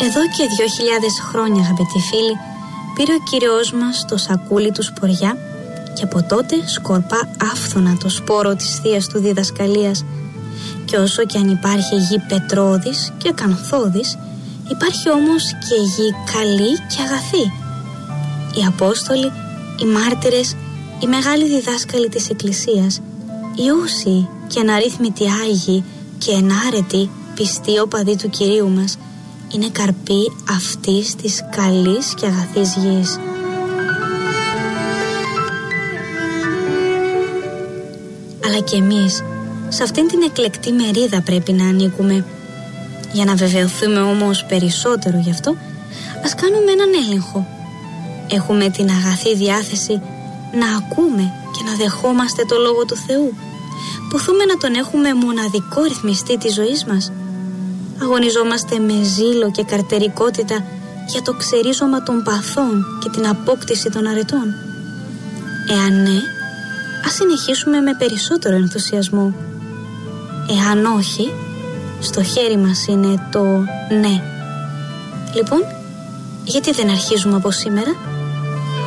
Εδώ και 2.000 χρόνια, αγαπητοί φίλοι, πήρε ο Κύριος μας το σακούλι του σποριά και από τότε σκορπά άφθονα το σπόρο της θείας του διδασκαλίας. Και όσο και αν υπάρχει γη πετρώδης και ακανθώδης, υπάρχει όμως και γη καλή και αγαθή. Οι Απόστολοι, οι μάρτυρες, οι μεγάλοι διδάσκαλοι της Εκκλησίας, οι όσοι και αναρρύθμιτοι Άγιοι και ενάρετοι πιστοί οπαδοί του Κυρίου μας, είναι καρποί αυτής της καλής και αγαθής γης. Αλλά και εμείς σε αυτήν την εκλεκτή μερίδα πρέπει να ανήκουμε. Για να βεβαιωθούμε όμως περισσότερο γι' αυτό, ας κάνουμε έναν έλεγχο. Έχουμε την αγαθή διάθεση να ακούμε και να δεχόμαστε το Λόγο του Θεού? Ποθούμε να τον έχουμε μοναδικό ρυθμιστή της ζωής μας? Αγωνιζόμαστε με ζήλο και καρτερικότητα για το ξερίζωμα των παθών και την απόκτηση των αρετών? Εάν ναι, ας συνεχίσουμε με περισσότερο ενθουσιασμό. Εάν όχι, στο χέρι μας είναι το ναι. Λοιπόν, γιατί δεν αρχίζουμε από σήμερα?